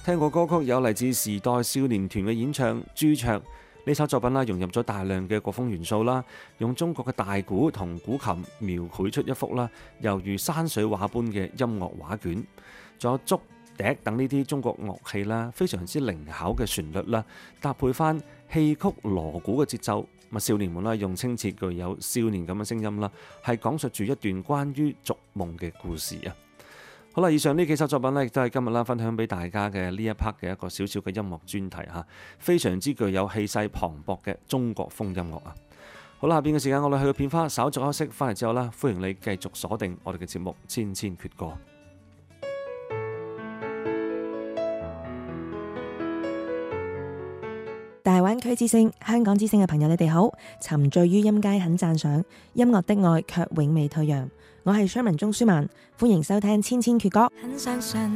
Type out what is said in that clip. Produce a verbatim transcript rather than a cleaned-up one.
聽過歌曲有嚟自時代少年團嘅演唱《朱雀》，呢首作品啦，融入咗大量嘅國風元素啦，用中國嘅大鼓同古琴描繪出一幅啦，猶如山水畫般嘅音樂畫卷。仲有竹笛等呢啲中國樂器啦，非常之靈巧嘅旋律啦，搭配翻戲曲鑼鼓嘅節奏，咁少年們啦用清澈具有少年咁嘅聲音啦，係講述住一段關於逐夢嘅故事啊！好啦，以上呢幾首作品呢，亦都係今日啦分享俾大家嘅呢一 part 嘅一個小小嘅音樂專題嚇，非常之具有氣勢磅礴嘅中國風音樂啊！好啦，下邊嘅時間我哋去個片花，稍作休息，翻嚟之後啦，歡迎你繼續鎖定我哋嘅節目《千千闕歌》。 大灣區之聲、香港之聲嘅朋友，你哋好！沉醉於音階很讚賞，音樂的愛卻永未退讓。我係 Sherman 鍾舒曼，歡迎收聽《千千闕歌》。很相信